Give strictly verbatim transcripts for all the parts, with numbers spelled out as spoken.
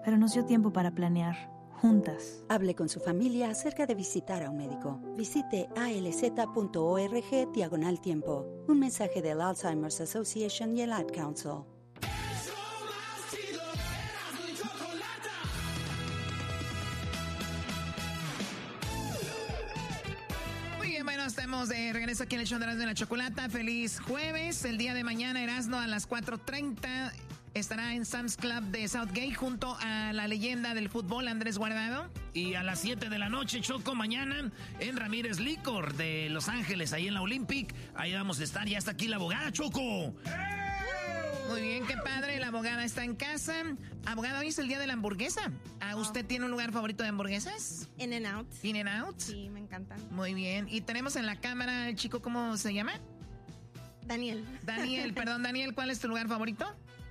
pero nos dio tiempo para planear, juntas. Hable con su familia acerca de visitar a un médico. Visite alz.org diagonal tiempo. Un mensaje del Alzheimer's Association y el Ad Council. Estamos de regreso aquí en el show de Erasmo y la Chocolata. Feliz jueves. El día de mañana Erasmo a las cuatro treinta estará en Sam's Club de Southgate junto a la leyenda del fútbol Andrés Guardado. Y a las siete de la noche, Choco, mañana en Ramírez Licor de Los Ángeles, ahí en la Olympic. Ahí vamos a estar. Ya está aquí la abogada, Choco. Muy bien, qué padre. La abogada está en casa. Abogada, hoy es el día de la hamburguesa. ¿A usted oh. tiene un lugar favorito de hamburguesas? In-N-Out. ¿In-N-Out? Sí, me encantan. Muy bien. Y tenemos en la cámara el chico, ¿cómo se llama? Daniel. Daniel, perdón, Daniel, ¿cuál es tu lugar favorito?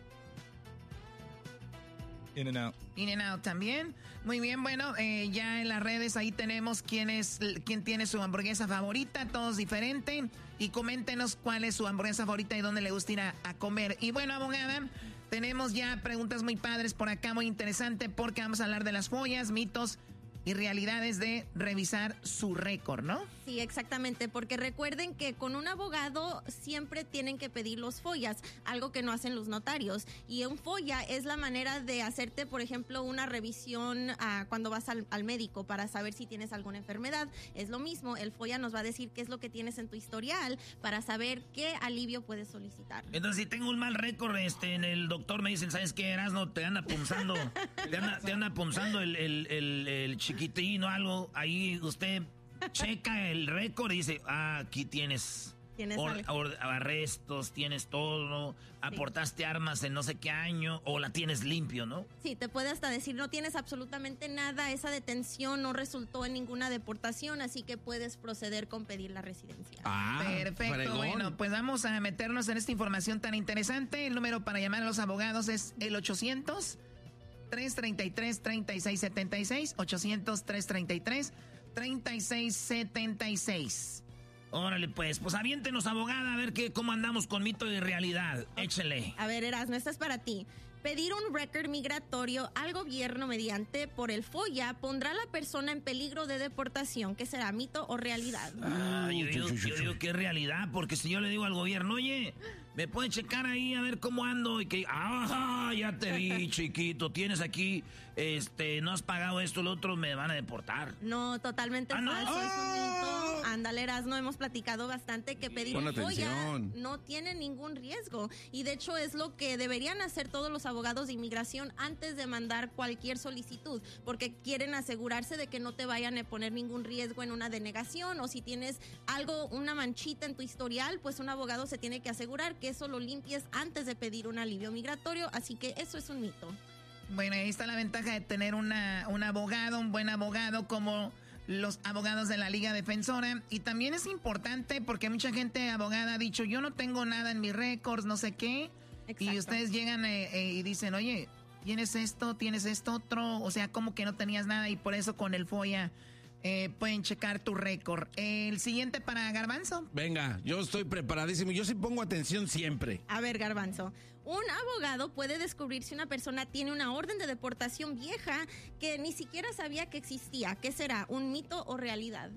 In-N-Out. In-N-Out también. Muy bien, bueno, eh, ya en las redes ahí tenemos quién es, quién tiene su hamburguesa favorita, todos diferentes. Y coméntenos cuál es su hamburguesa favorita y dónde le gusta ir a, a comer. Y bueno, abogada, tenemos ya preguntas muy padres por acá, muy interesante, porque vamos a hablar de las joyas, mitos y realidades de revisar su récord, ¿no? Sí, exactamente, porque recuerden que con un abogado siempre tienen que pedir los follas, algo que no hacen los notarios. Y un folla es la manera de hacerte, por ejemplo, una revisión uh, cuando vas al, al médico para saber si tienes alguna enfermedad. Es lo mismo, el folla nos va a decir qué es lo que tienes en tu historial para saber qué alivio puedes solicitar. Entonces, si tengo un mal récord, este, en el doctor me dicen, ¿sabes qué, Erasmo? Te anda punzando, te anda, te anda punzando el, el, el, el chiquitín o algo, ahí usted checa el récord y dice, ah, aquí tienes, ¿Tienes or, or, arrestos, tienes todo, sí. aportaste armas en no sé qué año, o la tienes limpio, ¿no? Sí, te puede hasta decir, no tienes absolutamente nada, esa detención no resultó en ninguna deportación, así que puedes proceder con pedir la residencia. Ah, perfecto. Fregón. Bueno, pues vamos a meternos en esta información tan interesante. El número para llamar a los abogados es el ochocientos, tres treinta y tres, treinta y seis setenta y seis, ochocientos, tres treinta y tres, treinta y seis setenta y seis. Órale, pues, pues aviéntenos, abogada, a ver qué, cómo andamos con mito y realidad. Échele. A ver, Erasmo, esta es para ti. Pedir un récord migratorio al gobierno mediante por el folla pondrá a la persona en peligro de deportación. ¿Qué será, mito o realidad? Ah, yo, digo, yo digo que es realidad, porque si yo le digo al gobierno, oye, ¿me puede checar ahí a ver cómo ando? Y que, ah, ya te vi, chiquito, tienes aquí, este, no has pagado esto, lo otro, me van a deportar. No, totalmente ah, falso, no. Es un mito. Ándale, Erasmo, hemos platicado bastante que pedir un folla no tiene ningún riesgo. Y de hecho es lo que deberían hacer todos los abogados de inmigración antes de mandar cualquier solicitud, porque quieren asegurarse de que no te vayan a poner ningún riesgo en una denegación, o si tienes algo, una manchita en tu historial, pues un abogado se tiene que asegurar que eso lo limpies antes de pedir un alivio migratorio, así que eso es un mito. Bueno, ahí está la ventaja de tener una, un abogado, un buen abogado como los abogados de la Liga Defensora. Y también es importante porque mucha gente abogada ha dicho, yo no tengo nada en mis récords, no sé qué. Exacto. Y ustedes llegan eh, eh, y dicen, oye, ¿tienes esto? ¿Tienes esto otro? O sea, como que no tenías nada, y por eso con el folla eh, pueden checar tu récord. El siguiente para Garbanzo. Venga, yo estoy preparadísimo. Yo sí pongo atención siempre. A ver, Garbanzo, un abogado puede descubrir si una persona tiene una orden de deportación vieja que ni siquiera sabía que existía. ¿Qué será, un mito o realidad?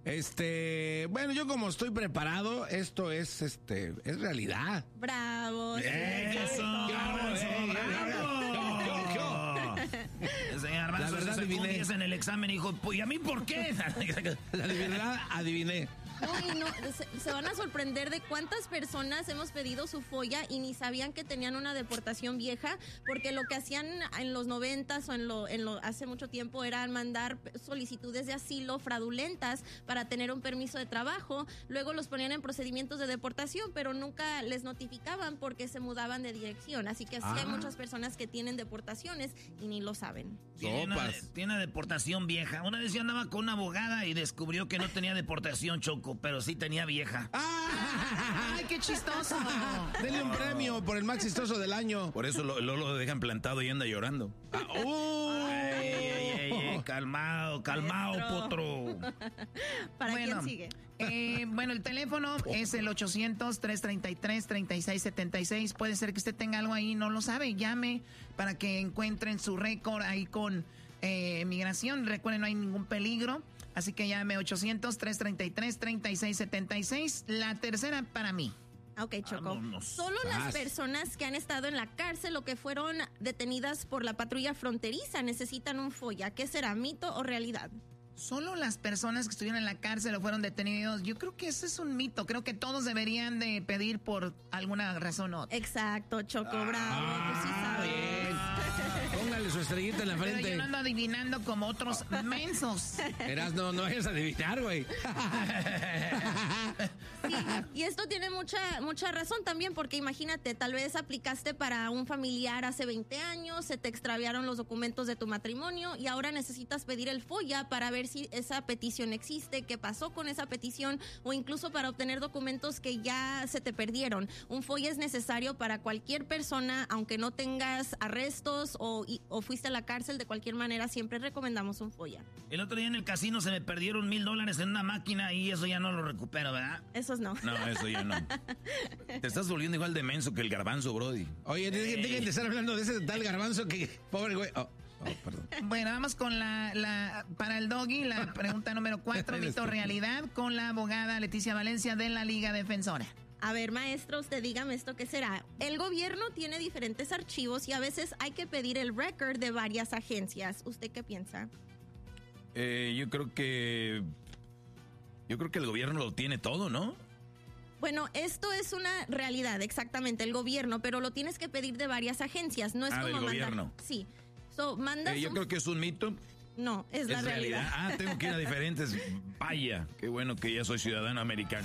Este, bueno, yo como estoy preparado, esto es, este, es realidad. ¡Bravo! Sí. ¡Eso! ¡Garbanzo! Señor Garbanzo, la verdad adiviné en el examen, hijo, ¿y a mí por qué? La verdad adiviné. No, y no, se, se van a sorprender de cuántas personas hemos pedido su folla y ni sabían que tenían una deportación vieja, porque lo que hacían en los noventas o en lo, en lo hace mucho tiempo era mandar solicitudes de asilo fraudulentas para tener un permiso de trabajo, luego los ponían en procedimientos de deportación, pero nunca les notificaban porque se mudaban de dirección, así que así ah. hay muchas personas que tienen deportaciones y ni lo saben. Tiene una, tiene una deportación vieja. Una vez yo andaba con una abogada y descubrió que no tenía deportación, Choco, pero sí tenía vieja. ¡Ah! ¡Ay, qué chistoso! Denle un premio por el más chistoso del año. Por eso lo, lo, lo dejan plantado y anda llorando. Ah, uh, ay, ay, ay, ay. Ay, calmado, calmado, Maestro. Potro. ¿Para bueno, quién sigue? Eh, bueno, el teléfono es el ochocientos, trescientos treinta y tres, treinta y seis setenta y seis. Puede ser que usted tenga algo ahí, no lo sabe. Llame para que encuentren su récord ahí con eh, migración. Recuerden, no hay ningún peligro. Así que llame ochocientos, trescientos treinta y tres, treinta y seis setenta y seis. La tercera para mí. Ok, Choco. Vámonos. Solo las personas que han estado en la cárcel o que fueron detenidas por la patrulla fronteriza necesitan un F O I A. ¿Qué será, mito o realidad? Solo las personas que estuvieron en la cárcel o fueron detenidos, yo creo que ese es un mito. Creo que todos deberían de pedir por alguna razón o otra. Exacto, Choco, bravo. Ah, tú sí sabes. Póngale su estrellita en la frente. Pero yo no ando adivinando como otros mensos. Eras, no, no vayas a adivinar, güey. Sí, y esto tiene mucha mucha razón también, porque imagínate, tal vez aplicaste para un familiar hace veinte años, se te extraviaron los documentos de tu matrimonio y ahora necesitas pedir el F O I A para ver si esa petición existe, qué pasó con esa petición o incluso para obtener documentos que ya se te perdieron. Un F O I A es necesario para cualquier persona, aunque no tengas arrestos o, o fuiste a la cárcel, de cualquier manera siempre recomendamos un F O I A. El otro día en el casino se me perdieron mil dólares en una máquina y eso ya no lo recupero, ¿verdad? Esos no. No, eso ya no. Te estás volviendo igual de menso que el garbanzo, brody. Oye, dejen de estar hablando de ese tal garbanzo que... Pobre güey. Oh, oh, perdón. Bueno, vamos con la, la... Para el doggy, la pregunta número cuatro, mito o realidad, con la abogada Leticia Valencia de la Liga Defensora. A ver, maestro, usted dígame esto, ¿qué será? El gobierno tiene diferentes archivos y a veces hay que pedir el récord de varias agencias. ¿Usted qué piensa? Eh, yo creo que... Yo creo que el gobierno lo tiene todo, ¿no? Bueno, esto es una realidad, exactamente, el gobierno, pero lo tienes que pedir de varias agencias, no es ah, como del mandar... gobierno. Sí. So, mandas Eh, yo un... creo que es un mito. No, es, Es la realidad. realidad. Ah, tengo que ir a diferentes. Vaya, qué bueno que ya soy ciudadano americano.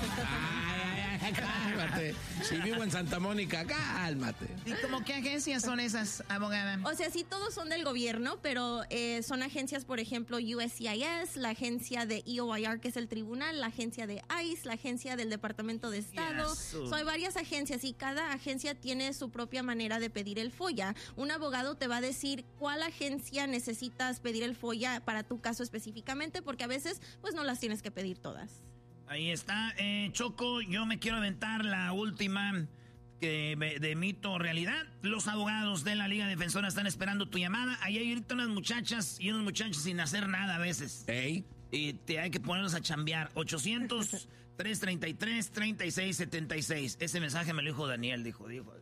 Ay, ay, ay, cálmate. Si vivo en Santa Mónica, cálmate. ¿Y como qué agencias son esas, abogada? O sea, sí, todos son del gobierno, pero eh, son agencias, por ejemplo, U S C I S, la agencia de E O I R, que es el tribunal, la agencia de I C E, la agencia del Departamento de Estado. Yes. So, hay varias agencias y cada agencia tiene su propia manera de pedir el F O I A. Un abogado te va a decir cuál agencia necesitas pedir el F O I A para tu caso específicamente, porque a veces, pues, no las tienes que pedir todas. Ahí está. Eh, Choco, yo me quiero aventar la última que me- de mito o realidad. Los abogados de la Liga Defensora están esperando tu llamada. Ahí hay ahorita unas muchachas y unos muchachos sin hacer nada a veces. Ey. Y te hay que ponerlos a chambear. ochocientos, trescientos treinta y tres, treinta y seis setenta y seis. Ese mensaje me lo dijo Daniel, dijo, dijo.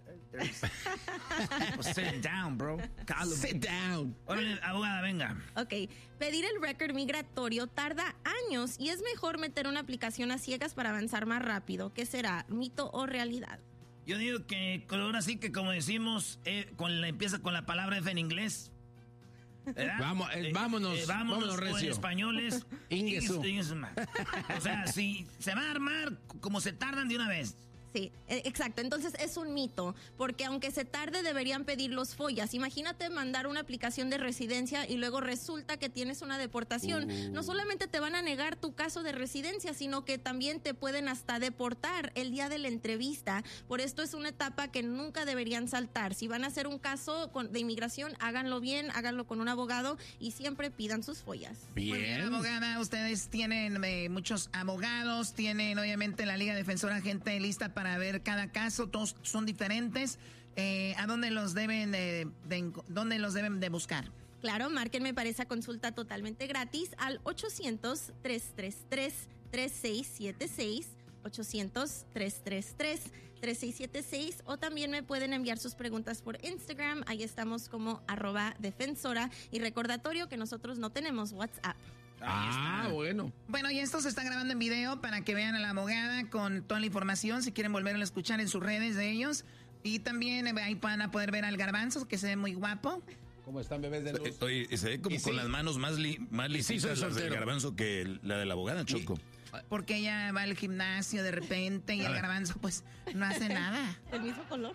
Pues sit down, bro. Calm. Sit down. Órale, abogada, venga. Ok, pedir el récord migratorio tarda años y es mejor meter una aplicación a ciegas para avanzar más rápido. ¿Qué será, mito o realidad? Yo digo que ahora sí que como decimos, eh, con la, empieza con la palabra F en inglés. ¿Verdad? Vamos, eh, vámonos, vámonos, o en recio. español es Ingesu. Ingesu, man. O sea, si se va a armar como se tardan de una vez. Sí, eh, exacto. Entonces es un mito, porque aunque se tarde deberían pedir los F O I As. Imagínate mandar una aplicación de residencia y luego resulta que tienes una deportación. Uh. No solamente te van a negar tu caso de residencia, sino que también te pueden hasta deportar el día de la entrevista. Por esto es una etapa que nunca deberían saltar. Si van a hacer un caso con- de inmigración, háganlo bien, háganlo con un abogado y siempre pidan sus F O I As. Muy bien, Bien. abogada, ustedes tienen eh, muchos abogados, tienen obviamente la Liga Defensora, gente lista para ver cada caso, todos son diferentes. Eh, ¿A dónde los deben de, de- dónde los deben de buscar? Claro, márquenme para esa consulta totalmente gratis al ochocientos, trescientos treinta y tres, treinta y seis setenta y seis, ochocientos, trescientos treinta y tres, treinta y seis setenta y seis, o también me pueden enviar sus preguntas por Instagram, ahí estamos como arroba defensora, y recordatorio que nosotros no tenemos WhatsApp. Ah, bueno. Bueno, y esto se está grabando en video para que vean a la abogada con toda la información, si quieren volver a escuchar en sus redes de ellos. Y también eh, ahí van a poder ver al garbanzo, que se ve muy guapo. ¿Cómo están, bebés de luz? Oye, se ve como Y con sí. las manos más, li, más Y sí, lisitas soy las del soltero. garbanzo que la de la abogada, Choco. Porque ella va al gimnasio de repente y el garbanzo pues no hace nada. ¿El mismo color?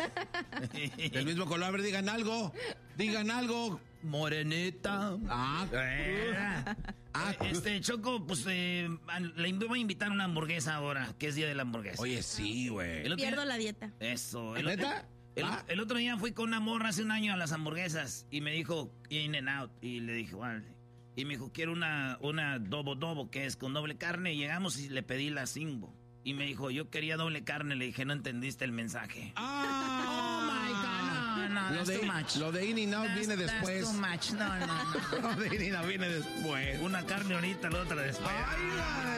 Del mismo color. A ver, digan algo. Digan algo. Moreneta. Ah, Eh, ah, Este, Choco, pues eh, le voy a invitar una hamburguesa ahora, que es día de la hamburguesa. Oye, sí, güey. El otro Pierdo día- la dieta. Eso. El, ¿Neta? El, ¿Ah? el otro día fui con una morra hace un año a las hamburguesas y me dijo In and Out y le dije, vale. Y me dijo, quiero una, una dobo dobo, que es con doble carne. Y llegamos y le pedí la Singbo. Y me dijo, yo quería doble carne. Le dije, no entendiste el mensaje. Ah, oh my God, no, no, lo that's de, too much. Lo de In and Out That's, viene después. That's too much, no, no, no. Lo de In and Out viene después. Una carne ahorita, la otra después. Ay,